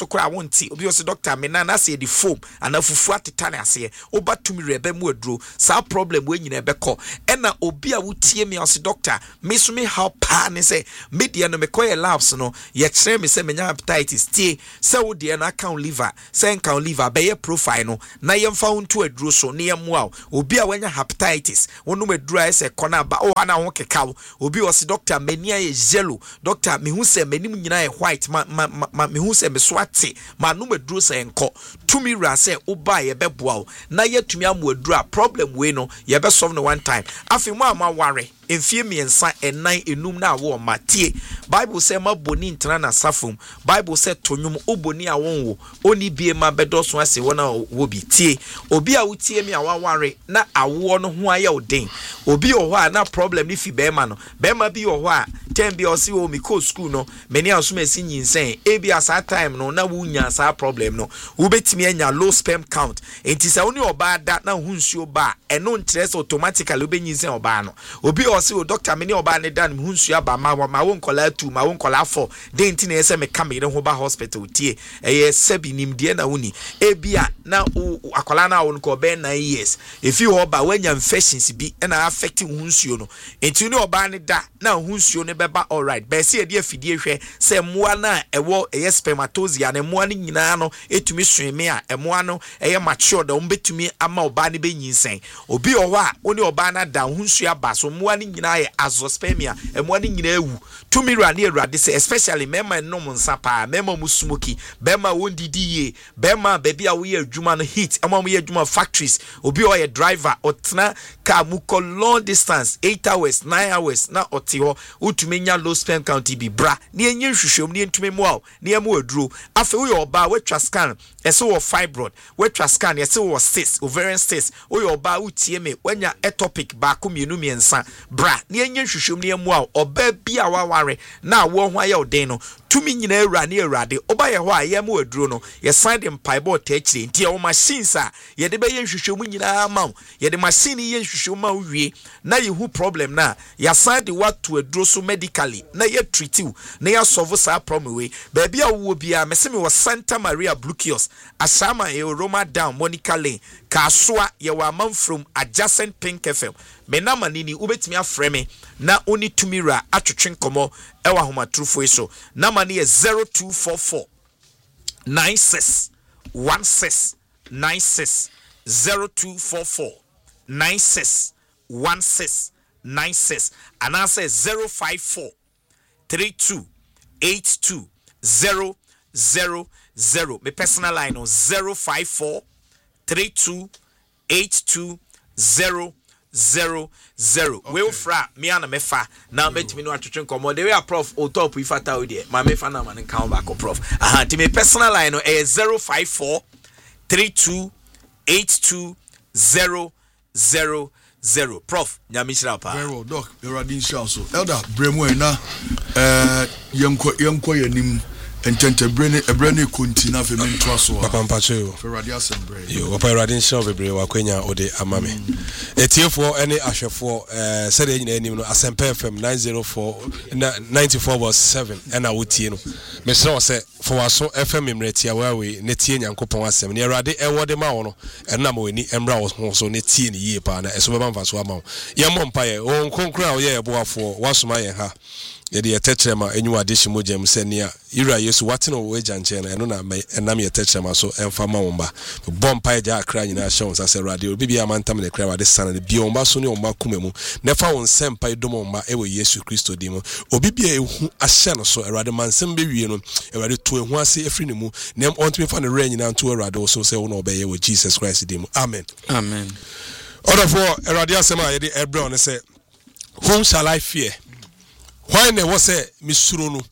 wonti obi was doctor me na na say the foam and afufu ateta na ase oba tumi rebe mu aduro sa problem we nyina ebekọ ena obi a wotie me as doctor me so me how pa ne say media no me koye labs no ye kire me say me nya hepatitis tie say wo de na account liver say account liver be ye profile no na ye mfa wonto aduro so ne ye moa obi a wanya hepatitis wonu aduro a say kona ba o na ho keka obi was doctor mani ye yellow doctor me hu say mani nyina ye white ma ma me hu say me so ate ma no aduro say enko tumi ra say oba ye beboa na ye tumi amu aduro problem we no ye be solve no one time afi mo ama ware enfie miensa enan enum na wo matie bible say ma boni ntana na safum bible say tonwum oboni awonwo oni bie ma bedoso ase wona wo bi tie obi a wotie mi awaware na awo no ho aye odin obi oho a na problem ni fi be ma no be ma bi oho a ten bi o si o mi ko school no meni asoma esi nyinsen e bi asa time no na wo nya asa problem no wo betimi anya low sperm count enti sa oni oba da na hunsuo ba eno ntress automatically wo be nyinsen oba no obi o si o doctor meni oba ne dan hunsuo ba ma ma wo nkola two ma wo nkola four de enti na ese me ka me ho ba hospital tie eye sebi nim de na woni e bia na akola na wo nko be nine years if you oba wanya infections bi na affecting hunsuo no enti ni oba ne da na hunsuo ne beba all right be se de afidie hwe se moa na ewo eye spermatozoa na moa ni nyina no etumi sweme a emoa no eye mature da umbetumi ama oba ne be nyinsen obi oho a oni oba na da hunsuo aba so moa ni nyina ye azoospermia emoa ni nyina ewu tumi ra ne awurade se especially mema nom nsa pa mema mu smoky bema wondidi ye bema baby a wo ye adwuma no heat ama mo ye adwuma factories obi o ye driver otena ka mu ko long distance eight hours nine hours na oti ho utumi nya low sperm count bi bra ne enye hwehwem ne ntumi mu a ne emu aduro afa wo ye oba wetwa scan ese wo fibroid wetwa scan ese wo cyst ovarian cyst wo ye oba utie me wanya ectopic ba ko mienu miensa bra ne enye hwehwem ne emu a oba bi a waware na wo ho aye odin no tumi nyina awura ne awurade oba ye ho a ye mu aduro no ye sign dem pipe ta chire ntia wo machines a ye de be ye hwehwem nyina ma ye de machine ye hwehwem ma wie na ye hu problem na ya sign de what to aduro so medically na ye treat you na ya solve sa problem we baby a wo bia me se me wo Santa Maria Blue Kiosk asama e Roma down Monica Lane Kasua ye wa man from adjacent Pink F M me na manini ubetimi afre me na oni tumira atwetwe komo ewa homa trufo so na mani zero two four four nine six one six nine six zero two four four nine six one six nine six and I say zero five four three two eight two zero zero zero my personal line on zero five four three two eight two zero zero zero. We will fra me and me fa now met me no atwetwe komo the way a prof o top we fata o there my me fa na man count back o prof aha ti me personal line no is zero five four three two eight two zero zero zero. Prof nyamishira pa very well doc you are in show so elder bremwe na eh yemko yemko yanim entente brene ebrene kontina fe mentwa so papa mpacho yo fe radio assembly yo papa radio show bebre wakwenya ode amame etiefo ene ahwefo eh sede nyina anim no asempa F M nine oh four ninety-four point seven ena wotie no mesre wo se for waso F M mretia wawe ne tie nyankopon asem ne awrade ewode ma wo no ena ma weni emra wo so ne tie ne yie pa na eso beba mfa so ama wo ye mompa ye o nkonkra wo ye eboafo wasoma ye ha yedi yetechrema enyu adeshi mojem senia ira yesu watino wo ejanche na eno na enam yetechrema so emfa ma womba bompa eja akra nyina show sa se radio bibia amantam ne kra wade sana ne biomba so ne omba kumemu nefa won sempa edomo omba ewe yesu kristo dimo obibia ehu ahye no so erade mansem bewie no erade to ehu ase efri ne mu nem ontime fa ne ra nyina nto erade so se wo no obeye wo Jesus Christ dimo amen amen. Order for erade asema yedi ebro ne se whom shall I fear? Why ne was a misuro no?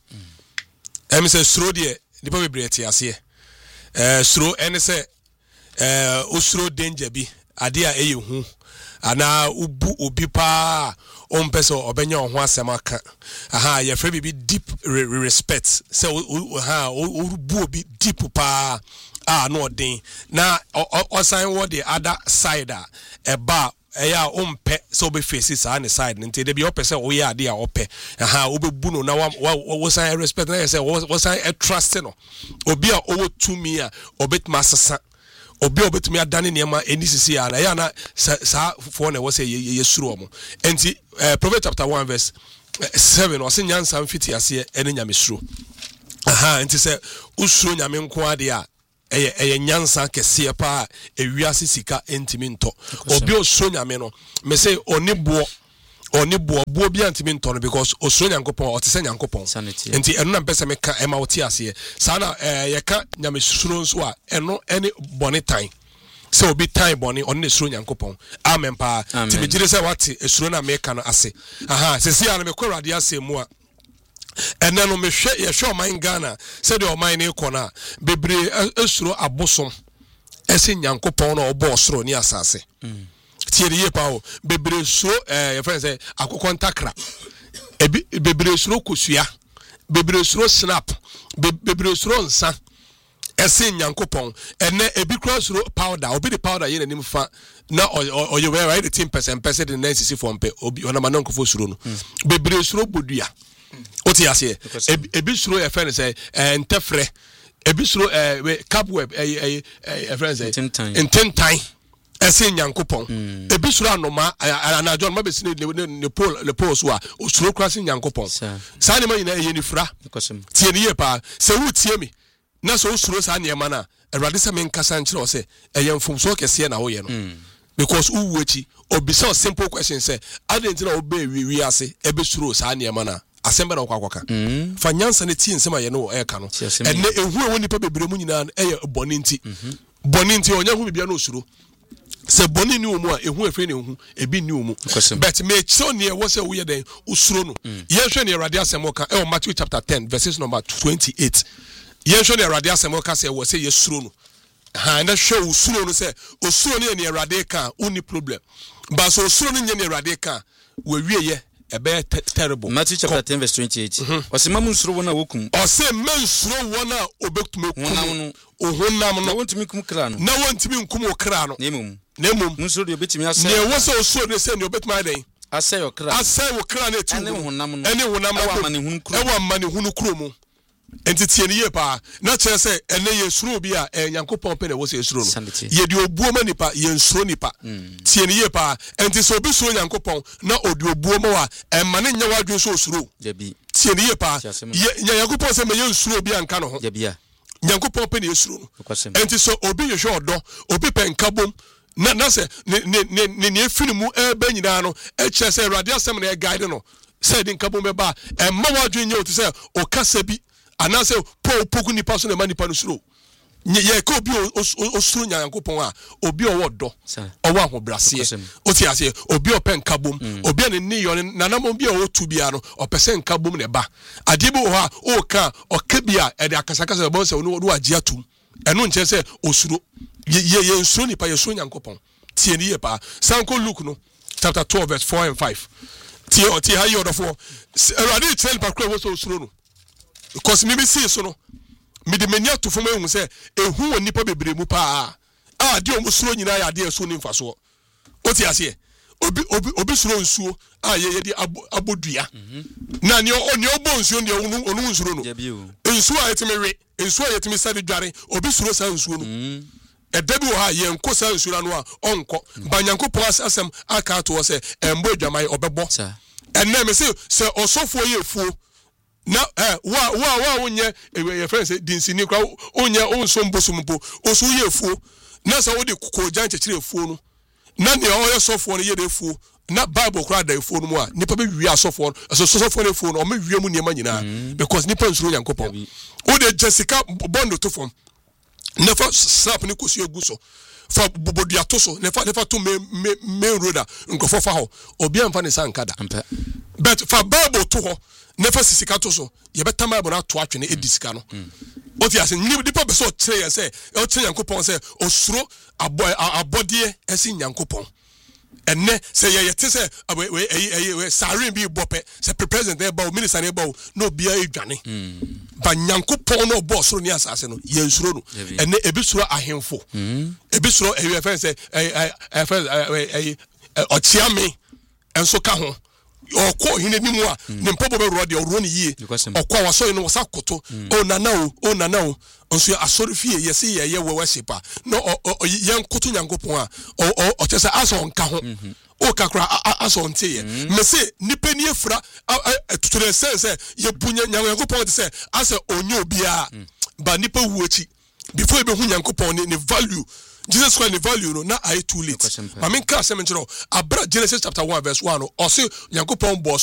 Em say suro de nipa bebre ati ase. Eh suro ene say eh osuro danger bi ade a eye hu ana ubu obi pa on person obenya ho asem aka. Aha ye frɛ bibi deep re respect. Say ha ubu obi deep pa ah no den na osan wo the other side a eba ɛyɛ a ompe so be face sa ne side nti de bi opɛ sɛ wo yɛ ade a opɛ aha wo be bu no na wo san respect na sɛ wo san trust no obi a owo tumi a obetuma sesa obi obetumi adane niema eni sisi a na ya na sa for na wo sɛ yesuro mo nti Proverbs chapter one verse seven o sɛ nyansa mfiti ase ene nyamesuro aha nti sɛ usuro nyame nko ade a eye eye nyansa kese pa ewiase sika entimi nto obi osuro nyame no me say oni bo oni bo bo bi antimi nto no because osuro nyankopon otese nyankopon enti eno na mpese me ka ema wote ase sa na ye ka nyame suro nso a eno ene bonitan se obi time boni on ne suro nyankopon amen pa ti me gire se wate esuro na me ka no ase aha se sia na me ko rade ase mu a ene no me hwe ye hwe o man Ghana se de o man ne kona bebre esuro abosom ese nyankopon na obo osoro ni asase tie de ye pa o bebre suro eh ye friend say akokon takra ebi bebre suro kosua bebre suro snap bebre suro nsa ese nyankopon ene ebi kra suro powder obi the powder ye nanim fa na o ye we right the ten percent percent the nine sixty four mpe obi ona manon kofo suro no bebre suro bodua oti ase ebi suro ye friend say entefre ebi suro eh cobweb eh eh friend say intentan ese nyankopon ebi suro anoma ana John mabesi ne pole le pole so a suro krase nyankopon sa ne ma nyina ye ni fra tie ne ye pa se wu tie mi na so suro sa ne ma na Awurade se men kasa nkyere o se eye mfomso kese na wo ye no because uwu echi obisa simple question say adentina obe wi ase ebe suro sa ne ma na asembe na okwakwaka fa nyansa ne tie nsema ye no e ka no enne ehu e woni pa bebre mu nyina eye boni nti boni nti onya hu bibia no suro se boni ni omu a ehu efe ne hu ebi ni omu but me so ne wo se wo ye den usuro no ye hwe ne Awurade asem ka e Matthew chapter ten verses number twenty-eight ye hwe ne Awurade asem ka se wo se ye suro no ha na hwe usuro no se osuro ne ne Awurade ka uni problem ba so osuro no nye ne Awurade ka wo wie ye ebe terrible. Matthew chapter ten verse twenty-eight. Ose mamu nsuro wona wokum. Ose men nsuro wona obetume kum. Ohunam no. Na wontumi kum kra no. Na wontumi nkum okra no. Nemum. Nemum. Nsuro de obetumi ase. Ne wo se osuro de se ne obetumi aden. Ase yo kra. Ase wo kra na etu. Ene honam no. Ene honam no. Ewa mane hunu kro. Ewa mane hunu kro mu. Enti tie ne ye pa na kire se ene ye suro bi a Nyankopon pe na wo se suro no ye di obuo ma nipa ye nsuro nipa tie ne ye pa enti so bi suro Nyankopon na odi obuo ma wa emma ne nya wadwe so suro debi tie ne ye pa ye Nyankopon se me ye nsuro bi anka no ho debi a Nyankopon pe na ye suro no enti so obi ye hwe odo obi pe nka bom na na se ne ne ne ne finimu e ba nyina no e kire se Awurade asem na e guide no se di nka bom be ba emma wadwe nya o ti se o kasa bi anase po poku nipa so na ma nipa no suro ye ka obi osuro Nyankopon a obi owo do owo ahobrase oti ase obi open kabom obi ne ni yo na na mo bi owo tu bia no opese nkabom ne ba ade bi wo ha o ka oka bia e de akasakasa bo se no do agye atum eno nche se osuro ye ye nsuro nipa ye suro Nyankopon tie ni ye pa sanko Luke no chapter twelve verse four and five tie o tie ha ye odofo Awurade tell pa kra wo so osuro no because me be see so no me de mania to fom ehun se ehun woni pa bebre mu pa a de o musuro nyina ya de so ni mfaso oti ase obi obi obi suro nsuo a ye ye de abodua na ne o ne obo nsuo ne onu onu nsuro no nsuo a yetime we nsuo a yetime sade dware obi suro sa nsuo no e debi wo ha ye nko sa nsuo no a onko ba Nyankopon asem aka to se embo adwamai obebo enne me se se osofo ye fuo na eh wa wa wa wonye your friend say dinsini kwa onye onso mbosompo oso ye fuo na sa wodi ko jan chechire fuo no na ne o ye sofo no ye de fuo na bible kra da fuo no mu a nipa be wi asofo no so sofo no fuo no o me wi mu niema nyina because nipa nsuro Nyankopon o de Jessica bondo to fom nefa slap ni kosi eguso fa bobodua to so nefa nefa to me me roda nkofo fa ho obi amfa ne sankada but fa bible to ho nefa sisika to so ye beta bible na to atwene edisika no oti ase ni dipa be so kire ye se o kire Nyankopon se osuro abodie esi Nyankopon enne se ye yete se we we sare bi bope se president e ba o minister e ba o no bia edwane ba Nyankopon no bo soro ni asase no ye nsuro no enne ebi suro ahemfo ebi suro e fe se e e ɔkyea me enso ka ho ɔkɔ hine ni mu a ne mpɔbɔ bɛ rɔ de ɔrɔ ne yie ɔkɔ wasɔre no wasa koto o nana o o nana o nso asɔre fie yɛsi yɛyɛ wɔ wɔsipa no yɛn koto nyankopɔn a ɔkyɛ sɛ asɔ nka ho o kakra asɔ nte yɛ mese nipa ni efra tuture sɛ sɛ yɛ bunya nyankopɔn te sɛ asɛ onye obia ba nipa wu akyi before you be hu nyankopɔn ne value Jesus Christ the value no na I too late. I mean ka se menchiro abra Genesis chapter one verse one no o se Yankopon boss